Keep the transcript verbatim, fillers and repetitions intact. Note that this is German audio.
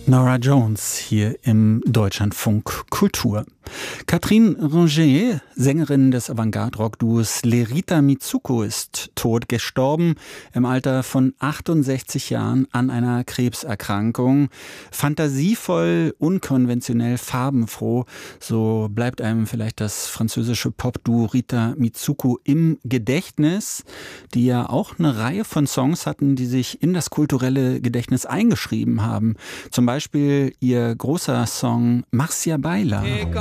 Norah Jones hier im Deutschlandfunk Kultur. Catherine Rongier, Sängerin des Avantgarde-Rock-Duos Lerita Mitsuko, ist tot, gestorben im Alter von achtundsechzig Jahren an einer Krebserkrankung. Fantasievoll, unkonventionell, farbenfroh, so bleibt einem vielleicht das französische Pop-Duo Rita Mitsuko im Gedächtnis, die ja auch eine Reihe von Songs hatten, die sich in das kulturelle Gedächtnis eingeschrieben haben. Zum Beispiel ihr großer Song Marcia Baila.